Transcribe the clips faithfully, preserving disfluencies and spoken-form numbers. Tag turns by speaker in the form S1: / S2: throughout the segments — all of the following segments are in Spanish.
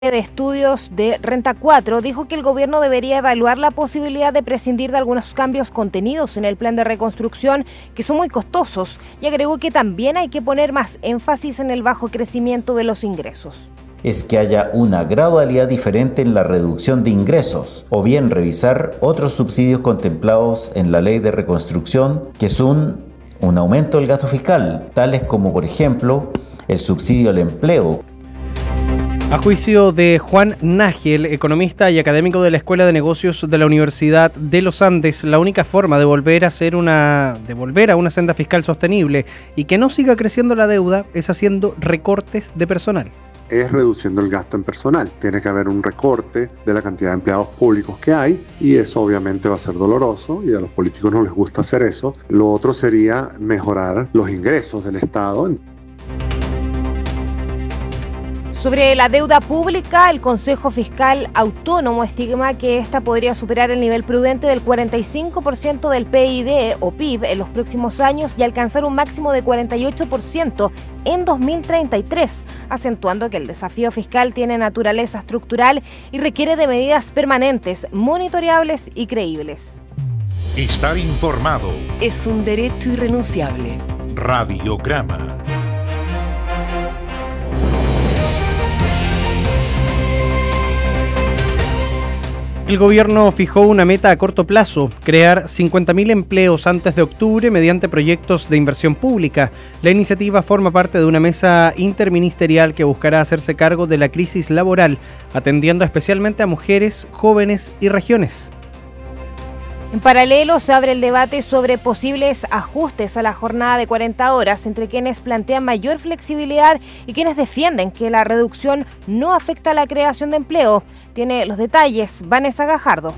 S1: de Estudios de Renta cuatro dijo que el gobierno debería evaluar la posibilidad de prescindir de algunos cambios contenidos en el plan de reconstrucción que son muy costosos, y agregó que también hay que poner más énfasis en el bajo crecimiento de los ingresos.
S2: Es que haya una gradualidad diferente en la reducción de ingresos, o bien revisar otros subsidios contemplados en la ley de reconstrucción, que son un aumento del gasto fiscal, tales como por ejemplo el subsidio al empleo.
S3: A juicio de Juan Nagel, economista y académico de la Escuela de Negocios de la Universidad de los Andes, la única forma de volver a ser una, de volver a una senda fiscal sostenible y que no siga creciendo la deuda es haciendo recortes de personal.
S4: Es reduciendo el gasto en personal. Tiene que haber un recorte de la cantidad de empleados públicos que hay y eso obviamente va a ser doloroso y a los políticos no les gusta hacer eso. Lo otro sería mejorar los ingresos del Estado.
S1: Sobre la deuda pública, el Consejo Fiscal Autónomo estima que esta podría superar el nivel prudente del cuarenta y cinco por ciento del P I B o P I B en los próximos años y alcanzar un máximo de cuarenta y ocho por ciento en dos mil treinta y tres, acentuando que el desafío fiscal tiene naturaleza estructural y requiere de medidas permanentes, monitoreables y creíbles.
S5: Estar informado
S6: es un derecho irrenunciable.
S5: Radiograma.
S3: El gobierno fijó una meta a corto plazo, crear cincuenta mil empleos antes de octubre mediante proyectos de inversión pública. La iniciativa forma parte de una mesa interministerial que buscará hacerse cargo de la crisis laboral, atendiendo especialmente a mujeres, jóvenes y regiones.
S1: En paralelo, se abre el debate sobre posibles ajustes a la jornada de cuarenta horas entre quienes plantean mayor flexibilidad y quienes defienden que la reducción no afecta a la creación de empleo. Tiene los detalles Vanessa Gajardo.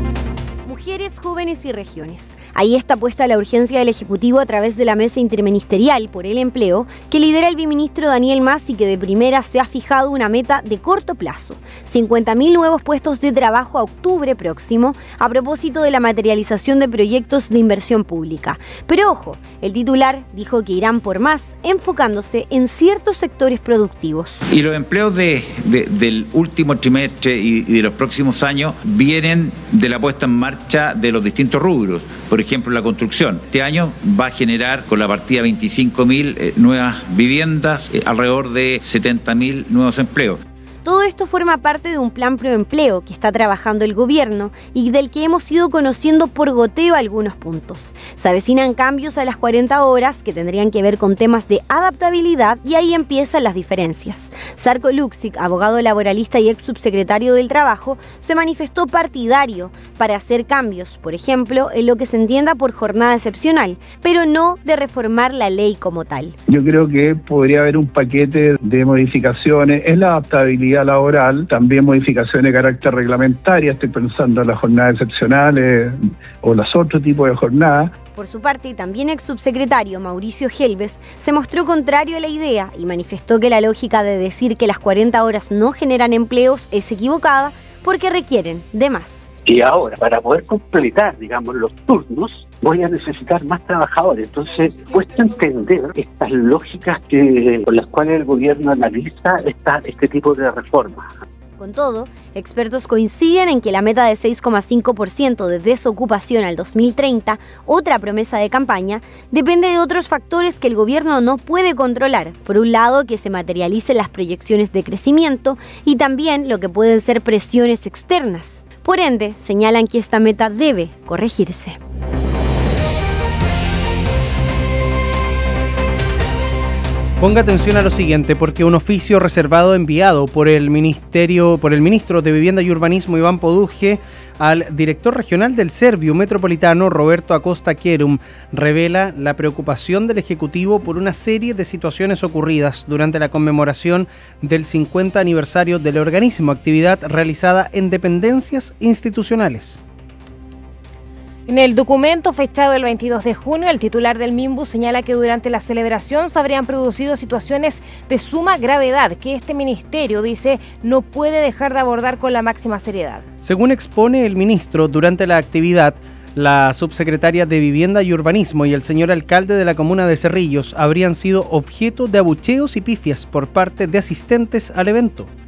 S7: Mujeres, jóvenes y regiones. Ahí está puesta la urgencia del Ejecutivo a través de la Mesa Interministerial por el Empleo, que lidera el viceministro Daniel Mas y que de primera se ha fijado una meta de corto plazo, cincuenta mil nuevos puestos de trabajo a octubre próximo, a propósito de la materialización de proyectos de inversión pública. Pero ojo, el titular dijo que irán por más, enfocándose en ciertos sectores productivos.
S8: Y los empleos de, de, del último trimestre y, y de los próximos años vienen de la puesta en marcha de los distintos rubros. Por ejemplo, la construcción. Este año va a generar con la partida veinticinco mil eh, nuevas viviendas, eh, alrededor de setenta mil nuevos empleos.
S7: Todo esto forma parte de un plan proempleo que está trabajando el gobierno y del que hemos ido conociendo por goteo algunos puntos. Se avecinan cambios a las cuarenta horas que tendrían que ver con temas de adaptabilidad y ahí empiezan las diferencias. Sarko Luksic, abogado laboralista y ex subsecretario del Trabajo, se manifestó partidario para hacer cambios, por ejemplo, en lo que se entienda por jornada excepcional, pero no de reformar la ley como tal.
S9: Yo creo que podría haber un paquete de modificaciones en la adaptabilidad laboral, también modificaciones de carácter reglamentaria, estoy pensando en las jornadas excepcionales o los otros tipos de jornadas.
S7: Por su parte, también ex subsecretario Mauricio Helves se mostró contrario a la idea y manifestó que la lógica de decir que las cuarenta horas no generan empleos es equivocada porque requieren de más.
S10: Y ahora, para poder completar, digamos, los turnos, voy a necesitar más trabajadores. Entonces, cuesta entender estas lógicas que, con las cuales el gobierno analiza esta, este tipo de reformas.
S7: Con todo, expertos coinciden en que la meta de seis coma cinco por ciento de desocupación al dos mil treinta, otra promesa de campaña, depende de otros factores que el gobierno no puede controlar. Por un lado, que se materialicen las proyecciones de crecimiento y también lo que pueden ser presiones externas. Por ende, señalan que esta meta debe corregirse.
S3: Ponga atención a lo siguiente, porque un oficio reservado enviado por el Ministerio, por el ministro de Vivienda y Urbanismo, Iván Poduje, al director regional del Serviu Metropolitano, Roberto Acosta Querum, revela la preocupación del Ejecutivo por una serie de situaciones ocurridas durante la conmemoración del cincuenta aniversario del organismo, actividad realizada en dependencias institucionales.
S1: En el documento fechado el veintidós de junio, el titular del MIMBU señala que durante la celebración se habrían producido situaciones de suma gravedad que este ministerio, dice, no puede dejar de abordar con la máxima seriedad.
S3: Según expone el ministro, durante la actividad, la subsecretaria de Vivienda y Urbanismo y el señor alcalde de la comuna de Cerrillos habrían sido objeto de abucheos y pifias por parte de asistentes al evento.